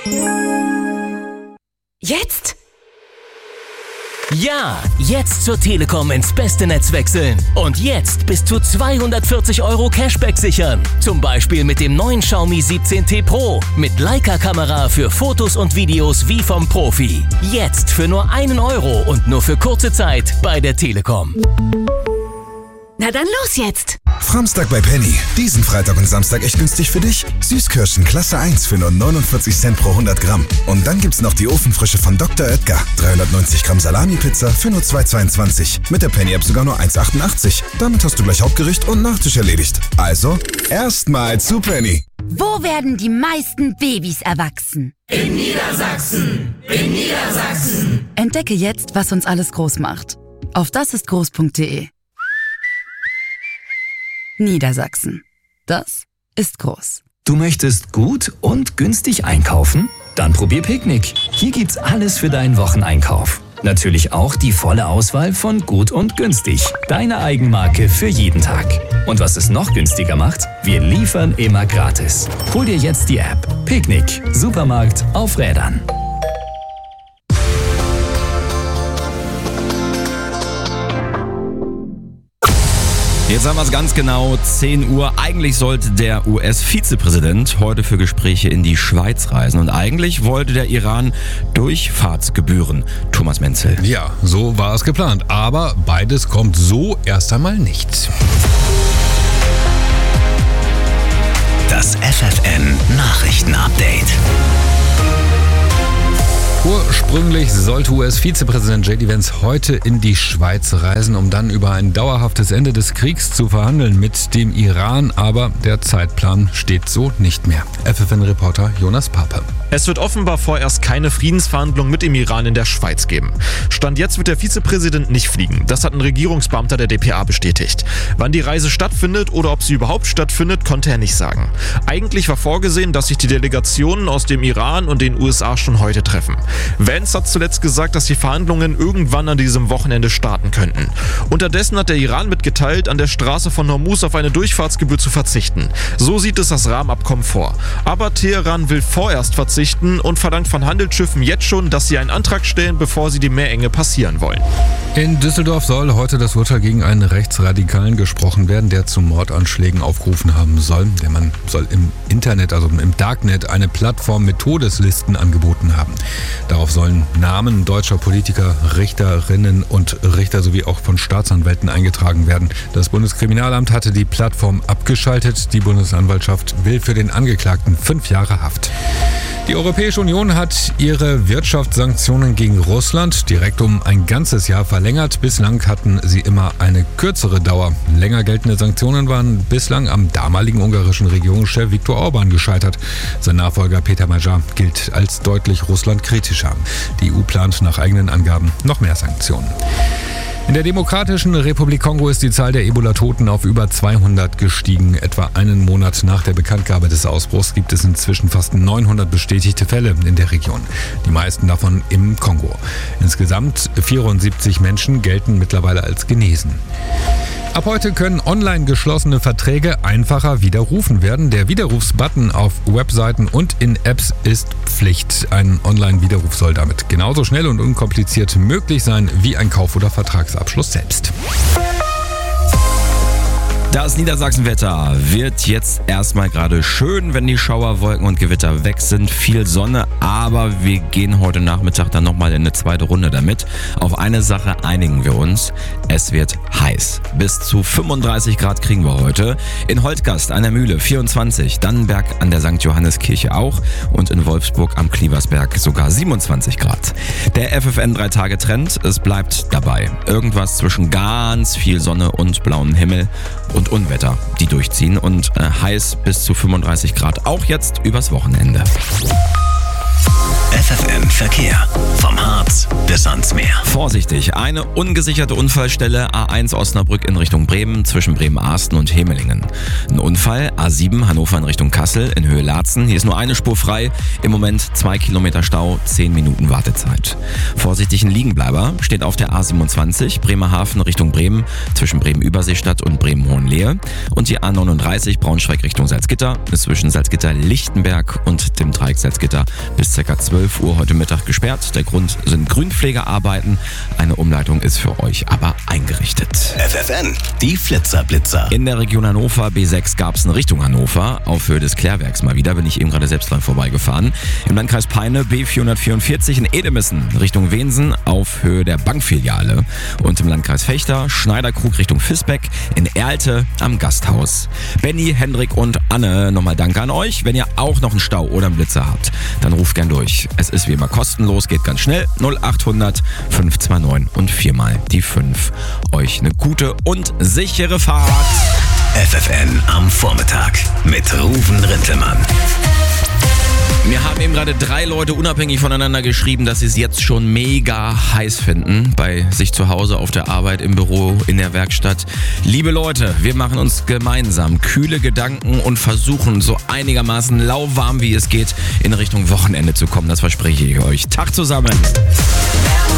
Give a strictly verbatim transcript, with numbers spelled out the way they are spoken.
Jetzt? Ja, jetzt zur Telekom ins beste Netz wechseln. Und jetzt bis zu zweihundertvierzig Euro Cashback sichern. Zum Beispiel mit dem neuen Xiaomi siebzehn T Pro. Mit Leica-Kamera für Fotos und Videos wie vom Profi. Jetzt für nur einen Euro und nur für kurze Zeit bei der Telekom. Na dann los jetzt! Framstag bei Penny. Diesen Freitag und Samstag echt günstig für dich. Süßkirschen Klasse eins für nur neunundvierzig Cent pro hundert Gramm. Und dann gibt's noch die Ofenfrische von Doktor Oetker. dreihundertneunzig Gramm Salami-Pizza für nur zwei zweiundzwanzig. Mit der Penny-App sogar nur eins achtundachtzig. Damit hast du gleich Hauptgericht und Nachtisch erledigt. Also, erstmal zu Penny. Wo werden die meisten Babys erwachsen? In Niedersachsen! In Niedersachsen! Entdecke jetzt, was uns alles groß macht. Auf dasistgroß punkt de. Niedersachsen. Das ist groß. Du möchtest gut und günstig einkaufen? Dann probier Picknick. Hier gibt's alles für deinen Wocheneinkauf. Natürlich auch die volle Auswahl von gut und günstig. Deine Eigenmarke für jeden Tag. Und was es noch günstiger macht? Wir liefern immer gratis. Hol dir jetzt die App. Picknick. Supermarkt auf Rädern. Jetzt haben wir es ganz genau, zehn Uhr. Eigentlich sollte der U S-Vizepräsident heute für Gespräche in die Schweiz reisen. Und eigentlich wollte der Iran Durchfahrtsgebühren. Thomas Menzel. Ja, so war es geplant. Aber beides kommt so erst einmal nicht. Das F F N-Nachrichten-Update. Ursprünglich sollte U S-Vizepräsident J D Vance heute in die Schweiz reisen, um dann über ein dauerhaftes Ende des Kriegs zu verhandeln mit dem Iran. Aber der Zeitplan steht so nicht mehr. F F N-Reporter Jonas Pape. Es wird offenbar vorerst keine Friedensverhandlungen mit dem Iran in der Schweiz geben. Stand jetzt wird der Vizepräsident nicht fliegen. Das hat ein Regierungsbeamter der D P A bestätigt. Wann die Reise stattfindet oder ob sie überhaupt stattfindet, konnte er nicht sagen. Eigentlich war vorgesehen, dass sich die Delegationen aus dem Iran und den U S A schon heute treffen. Vance hat zuletzt gesagt, dass die Verhandlungen irgendwann an diesem Wochenende starten könnten. Unterdessen hat der Iran mitgeteilt, an der Straße von Hormuz auf eine Durchfahrtsgebühr zu verzichten. So sieht es das Rahmenabkommen vor. Aber Teheran will vorerst verzichten und verlangt von Handelsschiffen jetzt schon, dass sie einen Antrag stellen, bevor sie die Meerenge passieren wollen. In Düsseldorf soll heute das Urteil gegen einen Rechtsradikalen gesprochen werden, der zu Mordanschlägen aufgerufen haben soll. Der Mann soll im Internet, also im Darknet, eine Plattform mit Todeslisten angeboten haben. Darauf sollen Namen deutscher Politiker, Richterinnen und Richter sowie auch von Staatsanwälten eingetragen werden. Das Bundeskriminalamt hatte die Plattform abgeschaltet. Die Bundesanwaltschaft will für den Angeklagten fünf Jahre Haft. Die Europäische Union hat ihre Wirtschaftssanktionen gegen Russland direkt um ein ganzes Jahr verlängert. Bislang hatten sie immer eine kürzere Dauer. Länger geltende Sanktionen waren bislang am damaligen ungarischen Regierungschef Viktor Orban gescheitert. Sein Nachfolger Peter Magyar gilt als deutlich russlandkritischer. Die E U plant nach eigenen Angaben noch mehr Sanktionen. In der Demokratischen Republik Kongo ist die Zahl der Ebola-Toten auf über zweihundert gestiegen. Etwa einen Monat nach der Bekanntgabe des Ausbruchs gibt es inzwischen fast neunhundert bestätigte Fälle in der Region. Die meisten davon im Kongo. Insgesamt vierundsiebzig Menschen gelten mittlerweile als genesen. Ab heute können online geschlossene Verträge einfacher widerrufen werden. Der Widerrufsbutton auf Webseiten und in Apps ist Pflicht. Ein Online-Widerruf soll damit genauso schnell und unkompliziert möglich sein wie ein Kauf- oder Vertragsabschluss selbst. Das Niedersachsenwetter wird jetzt erstmal gerade schön, wenn die Schauerwolken und Gewitter weg sind. Viel Sonne, aber wir gehen heute Nachmittag dann nochmal in eine zweite Runde damit. Auf eine Sache einigen wir uns. Es wird heiß. Bis zu fünfunddreißig Grad kriegen wir heute. In Holtgast an der Mühle vierundzwanzig, Dannenberg an der Sankt Johanneskirche auch und in Wolfsburg am Klieversberg sogar siebenundzwanzig Grad. Der F F N drei Tage Trend, es bleibt dabei. Irgendwas zwischen ganz viel Sonne und blauem Himmel und Unwetter, die durchziehen und äh, heiß bis zu fünfunddreißig Grad, auch jetzt übers Wochenende. F F N Verkehr. Vom Harz bis ans Meer. Vor vorsichtig. Eine ungesicherte Unfallstelle A eins Osnabrück in Richtung Bremen zwischen Bremen-Arsten und Hemelingen. Ein Unfall A sieben Hannover in Richtung Kassel in Höhe Laatzen. Hier ist nur eine Spur frei. Im Moment zwei Kilometer Stau, zehn Minuten Wartezeit. Vorsichtig, ein Liegenbleiber steht auf der A siebenundzwanzig Bremerhaven Richtung Bremen zwischen Bremen-Überseestadt und Bremen-Hohenlehe. Und die A neununddreißig Braunschweig Richtung Salzgitter ist zwischen Salzgitter-Lichtenberg und dem Dreieck Salzgitter bis ca. zwölf Uhr heute Mittag gesperrt. Der Grund sind Grünpflegearbeiten. Eine Umleitung ist für euch aber eingerichtet. F F N, die Flitzerblitzer. In der Region Hannover B sechs gab es in Richtung Hannover, auf Höhe des Klärwerks mal wieder, bin ich eben gerade selbst dran vorbeigefahren. Im Landkreis Peine B vierhundertvierundvierzig in Edemissen Richtung Wensen auf Höhe der Bankfiliale. Und im Landkreis Fechter Schneiderkrug Richtung Visbeck in Erlte am Gasthaus. Benny, Hendrik und Anne, nochmal danke an euch. Wenn ihr auch noch einen Stau oder einen Blitzer habt, dann ruft gern durch. Es ist wie immer kostenlos, geht ganz schnell. null achthundert fünf zwei neun und viermal die fünf. Euch eine gute und sichere Fahrt. F F N am Vormittag mit Ruven Rintelmann. Mir haben eben gerade drei Leute unabhängig voneinander geschrieben, dass sie es jetzt schon mega heiß finden. Bei sich zu Hause, auf der Arbeit, im Büro, in der Werkstatt. Liebe Leute, wir machen uns gemeinsam kühle Gedanken und versuchen so einigermaßen lauwarm wie es geht in Richtung Wochenende zu kommen. Das verspreche ich euch. Tag zusammen.